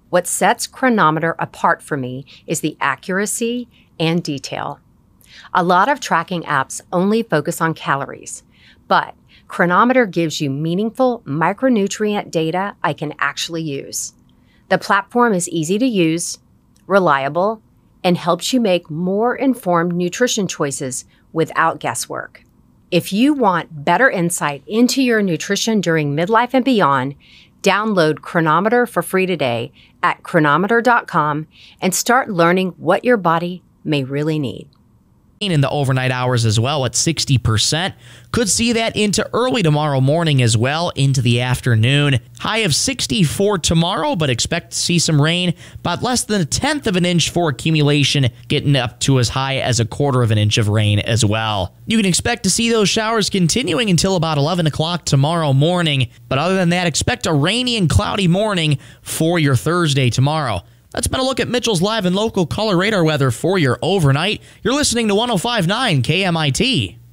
What sets Chronometer apart for me is the accuracy and detail. A lot of tracking apps only focus on calories, but Chronometer gives you meaningful micronutrient data I can actually use. The platform is easy to use, reliable, and helps you make more informed nutrition choices without guesswork. If you want better insight into your nutrition during midlife and beyond, download Chronometer for free today at chronometer.com and start learning what your body may really need. In the overnight hours as well at 60%. Could see that into early tomorrow morning as well into the afternoon. High of 64 tomorrow, but expect to see some rain, about less than 1/10 of an inch for accumulation, getting up to as high as 1/4 of an inch of rain as well. You can expect to see those showers continuing until about 11 o'clock tomorrow morning, but other than that, expect a rainy and cloudy morning for your Thursday tomorrow. That's been a look at Mitchell's live and local color radar weather for your overnight. You're listening to 105.9 KMIT.